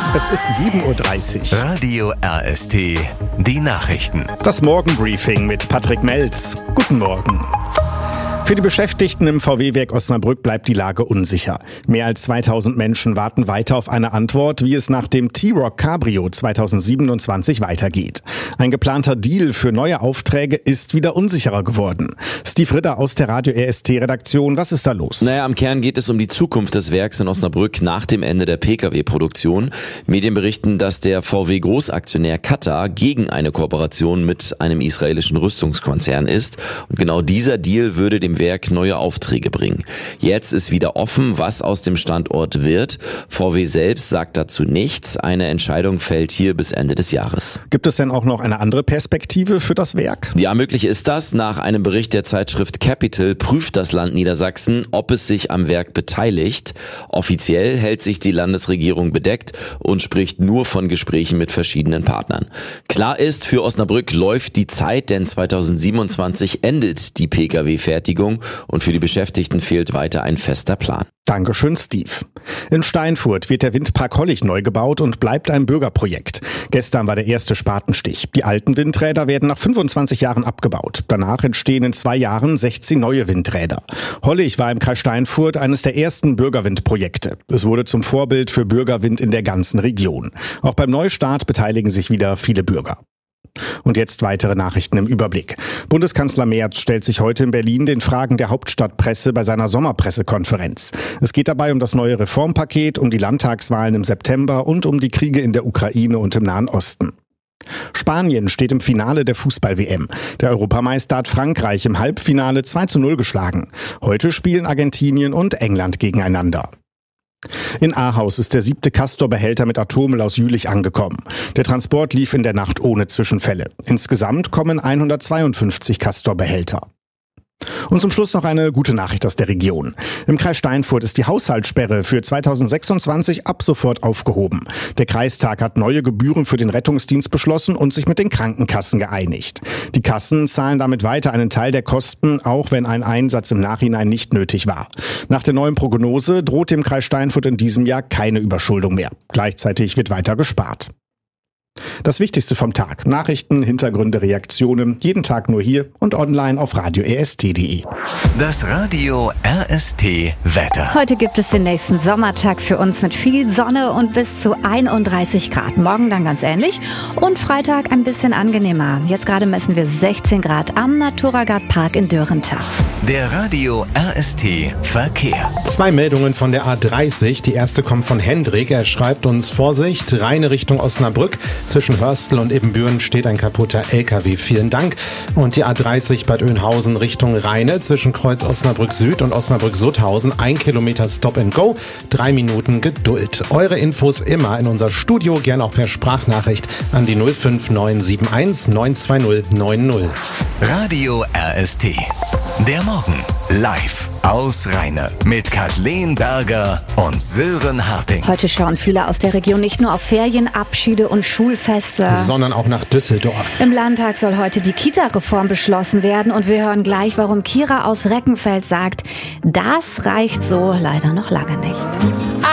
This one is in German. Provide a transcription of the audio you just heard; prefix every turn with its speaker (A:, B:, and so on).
A: Es ist 7:30 Uhr.
B: Radio RST, die Nachrichten.
A: Das Morgenbriefing mit Patrick Melz. Guten Morgen. Für die Beschäftigten im VW-Werk Osnabrück bleibt die Lage unsicher. Mehr als 2000 Menschen warten weiter auf eine Antwort, wie es nach dem T-Roc Cabrio 2027 weitergeht. Ein geplanter Deal für neue Aufträge ist wieder unsicherer geworden. Steve Ritter aus der Radio RST-Redaktion, was ist da los?
C: Am Kern geht es um die Zukunft des Werks in Osnabrück nach dem Ende der Pkw-Produktion. Medien berichten, dass der VW-Großaktionär Qatar gegen eine Kooperation mit einem israelischen Rüstungskonzern ist. Und genau dieser Deal würde dem Werk neue Aufträge bringen. Jetzt ist wieder offen, was aus dem Standort wird. VW selbst sagt dazu nichts. Eine Entscheidung fällt hier bis Ende des Jahres.
A: Gibt es denn auch noch eine andere Perspektive für das Werk?
C: Ja, möglich ist das. Nach einem Bericht der Zeitschrift Capital prüft das Land Niedersachsen, ob es sich am Werk beteiligt. Offiziell hält sich die Landesregierung bedeckt und spricht nur von Gesprächen mit verschiedenen Partnern. Klar ist, für Osnabrück läuft die Zeit, denn 2027 endet die Pkw-Fertigung und für die Beschäftigten fehlt weiter ein fester Plan.
A: Dankeschön, Steve. In Steinfurt wird der Windpark Hollig neu gebaut und bleibt ein Bürgerprojekt. Gestern war der erste Spatenstich. Die alten Windräder werden nach 25 Jahren abgebaut. Danach entstehen in 2 Jahren 16 neue Windräder. Hollig war im Kreis Steinfurt eines der ersten Bürgerwindprojekte. Es wurde zum Vorbild für Bürgerwind in der ganzen Region. Auch beim Neustart beteiligen sich wieder viele Bürger. Und jetzt weitere Nachrichten im Überblick. Bundeskanzler Merz stellt sich heute in Berlin den Fragen der Hauptstadtpresse bei seiner Sommerpressekonferenz. Es geht dabei um das neue Reformpaket, um die Landtagswahlen im September und um die Kriege in der Ukraine und im Nahen Osten. Spanien steht im Finale der Fußball-WM. Der Europameister hat Frankreich im Halbfinale 2:0 geschlagen. Heute spielen Argentinien und England gegeneinander. In Ahaus ist der 7. Castor-Behälter mit Atommüll aus Jülich angekommen. Der Transport lief in der Nacht ohne Zwischenfälle. Insgesamt kommen 152 Castor-Behälter. Und zum Schluss noch eine gute Nachricht aus der Region. Im Kreis Steinfurt ist die Haushaltssperre für 2026 ab sofort aufgehoben. Der Kreistag hat neue Gebühren für den Rettungsdienst beschlossen und sich mit den Krankenkassen geeinigt. Die Kassen zahlen damit weiter einen Teil der Kosten, auch wenn ein Einsatz im Nachhinein nicht nötig war. Nach der neuen Prognose droht dem Kreis Steinfurt in diesem Jahr keine Überschuldung mehr. Gleichzeitig wird weiter gespart. Das Wichtigste vom Tag. Nachrichten, Hintergründe, Reaktionen. Jeden Tag nur hier und online auf radio-rst.de.
B: Das Radio RST Wetter.
D: Heute gibt es den nächsten Sommertag für uns mit viel Sonne und bis zu 31 Grad. Morgen dann ganz ähnlich und Freitag ein bisschen angenehmer. Jetzt gerade messen wir 16 Grad am Naturagard Park in Dörrentach.
B: Der Radio RST Verkehr.
E: 2 Meldungen von der A30. Die erste kommt von Hendrik. Er schreibt uns: Vorsicht, Rheine Richtung Osnabrück. Zwischen Hörstel und Ibbenbüren steht ein kaputter LKW. Vielen Dank. Und die A30 Bad Oeynhausen Richtung Rheine. Zwischen Kreuz Osnabrück Süd und Osnabrück Sutthausen 1 Kilometer Stop and Go. 3 Minuten Geduld. Eure Infos immer in unser Studio, gern auch per Sprachnachricht an die 05971 920 90.
B: Radio RST. Der Morgen live aus Rheine mit Kathleen Berger und Sören Harting.
D: Heute schauen viele aus der Region nicht nur auf Ferien, Abschiede und Schulfeste,
E: sondern auch nach Düsseldorf.
D: Im Landtag soll heute die Kita-Reform beschlossen werden und wir hören gleich, warum Kira aus Reckenfeld sagt, das reicht so leider noch lange nicht.